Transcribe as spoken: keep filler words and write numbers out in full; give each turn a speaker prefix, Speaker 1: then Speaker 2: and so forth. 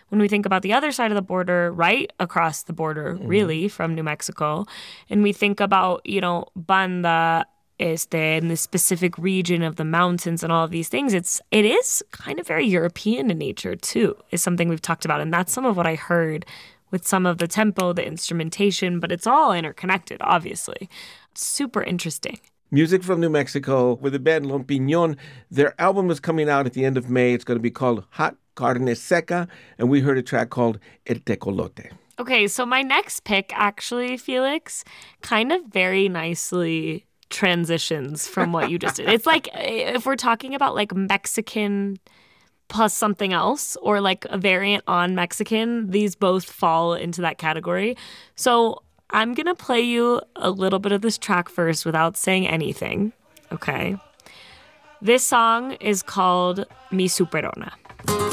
Speaker 1: when we think about the other side of the border, right across the border, mm-hmm. really, from New Mexico, and we think about, you know, banda, este, in the specific region of the mountains and all of these things, it's, it is kind of very European in nature, too, is something we've talked about. And that's some of what I heard with some of the tempo, the instrumentation, but it's all interconnected, obviously. Super interesting.
Speaker 2: Music from New Mexico with the band Lon Piñón. Their album is coming out at the end of May. It's going to be called Hot Carne Seca, and we heard a track called El Tecolote.
Speaker 1: Okay, so my next pick, actually, Felix, kind of very nicely transitions from what you just did. It's like if we're talking about like Mexican plus something else or like a variant on Mexican, these both fall into that category. So I'm going to play you a little bit of this track first without saying anything, okay? This song is called Mi Superona.